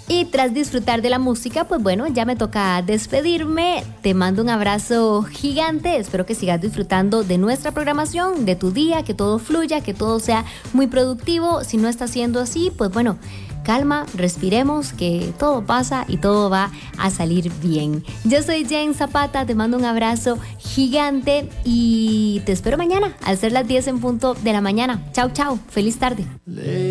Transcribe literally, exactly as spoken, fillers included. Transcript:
Y tras disfrutar de la música, pues bueno, ya me toca despedirme. Te mando un abrazo gigante. Espero que sigas disfrutando de nuestra programación, de tu día, que todo fluya, que todo sea muy productivo. Si no está siendo así, pues bueno, calma, respiremos, que todo pasa y todo va a salir bien. Yo soy Jen Zapata, te mando un abrazo gigante y te espero mañana al ser las diez en punto de la mañana. Chao, chao, feliz tarde.